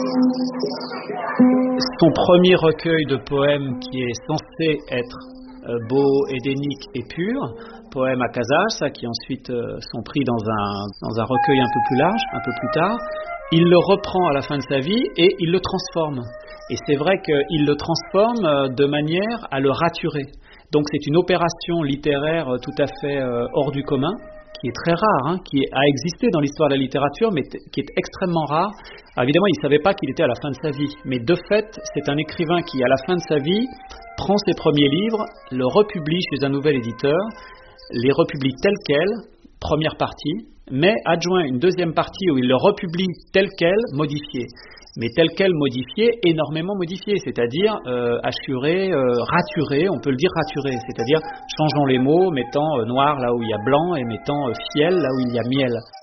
Son premier recueil de poèmes qui est censé être beau, édénique et pur, poèmes à Casas, qui ensuite sont pris dans un recueil un peu plus large, un peu plus tard. Il le reprend à la fin de sa vie et il le transforme. Et c'est vrai qu'il le transforme de manière à le raturer. Donc c'est une opération littéraire tout à fait hors du commun, qui est très rare, qui a existé dans l'histoire de la littérature, mais qui est extrêmement rare. Alors évidemment, il ne savait pas qu'il était à la fin de sa vie, mais de fait, c'est un écrivain qui, à la fin de sa vie, prend ses premiers livres, le republie chez un nouvel éditeur, les republie tel quel, première partie, mais adjoint une deuxième partie où il le republie tel quel, modifié. Mais tel quel modifié, énormément modifié, c'est-à-dire assuré, raturé, on peut le dire raturé, c'est-à-dire changeons les mots, mettant noir là où il y a blanc et mettant fiel là où il y a miel.